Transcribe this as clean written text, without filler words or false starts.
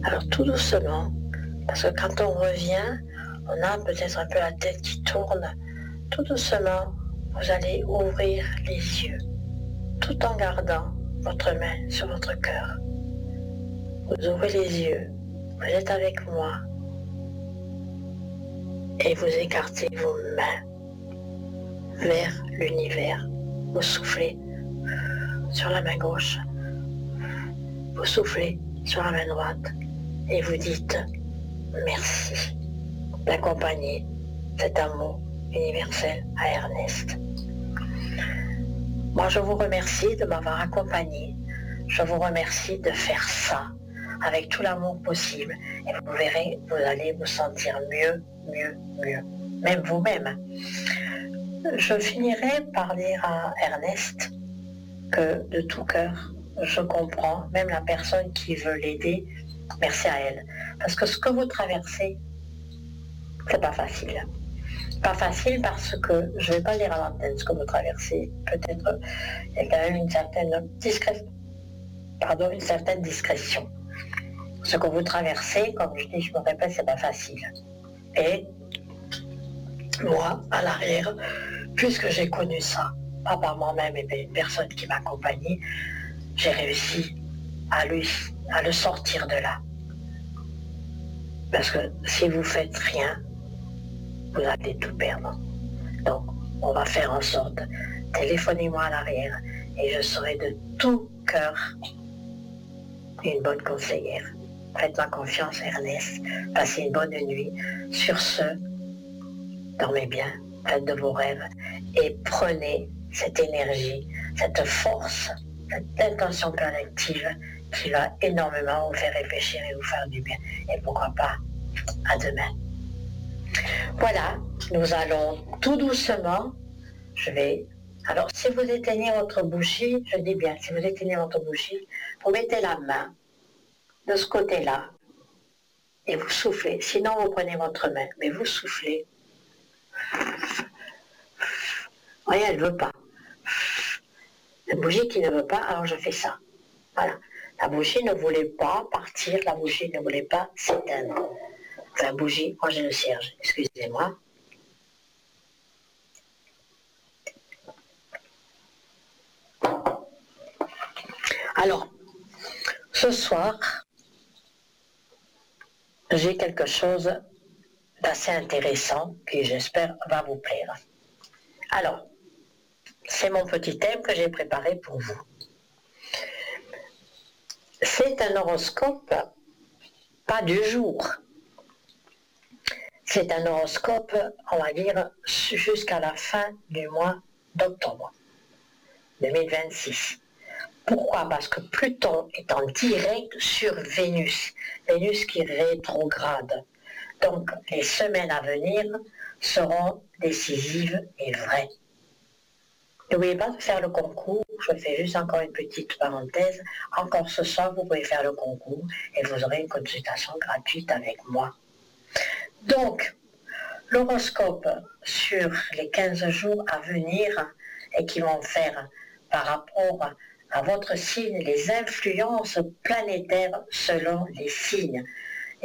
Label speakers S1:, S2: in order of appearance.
S1: Alors tout doucement, parce que quand on revient, on a peut-être un peu la tête qui tourne. Tout doucement, vous allez ouvrir les yeux, tout en gardant votre main sur votre cœur. Vous ouvrez les yeux, vous êtes avec moi, et vous écartez vos mains vers l'univers. Vous soufflez sur la main gauche, vous soufflez sur la main droite, et vous dites merci d'accompagner cet amour universel à Ernest. Moi, je vous remercie de m'avoir accompagné. Je vous remercie de faire ça avec tout l'amour possible. Et vous verrez, vous allez vous sentir mieux, même vous-même. Je finirai par dire à Ernest que de tout cœur, je comprends, même la personne qui veut l'aider, merci à elle. Parce que ce que vous traversez, c'est pas facile. Pas facile parce que, je ne vais pas lire à l'antenne ce que vous traversez, peut-être il y a quand même une certaine discrétion. Ce que vous traversez, comme je dis, je me répète, c'est pas facile. Et moi, à l'arrière, puisque j'ai connu ça, pas par moi-même et des personnes qui m'accompagnaient, j'ai réussi à le sortir de là. Parce que si vous faites rien, vous allez tout perdre. Donc, on va faire en sorte, téléphonez-moi à l'arrière et je serai de tout cœur une bonne conseillère. Faites-moi confiance, Ernest. Passez une bonne nuit. Sur ce, dormez bien, faites de vos rêves et prenez cette énergie, cette force, cette intention collective qui va énormément vous faire réfléchir et vous faire du bien. Et pourquoi pas, à demain. Voilà, nous allons tout doucement, alors si vous éteignez votre bougie, je dis bien, si vous éteignez votre bougie, vous mettez la main de ce côté-là et vous soufflez. Sinon, vous prenez votre main, mais vous soufflez. Voyez, elle ne veut pas. La bougie qui ne veut pas, alors je fais ça. Voilà. La bougie ne voulait pas partir, la bougie ne voulait pas s'éteindre. La bougie, moi j'ai le cierge, excusez-moi. Alors, ce soir, j'ai quelque chose d'assez intéressant qui, j'espère, va vous plaire. Alors, c'est mon petit thème que j'ai préparé pour vous. C'est un horoscope, pas du jour. C'est un horoscope, on va dire, jusqu'à la fin du mois d'octobre 2026. Pourquoi? Parce que Pluton est en direct sur Vénus. Vénus qui rétrograde. Donc, les semaines à venir seront décisives et vraies. N'oubliez pas de faire le concours. Je fais juste encore une petite parenthèse. Encore ce soir, vous pouvez faire le concours et vous aurez une consultation gratuite avec moi. Donc, l'horoscope sur les 15 jours à venir et qui vont faire par rapport à votre signe les influences planétaires selon les signes.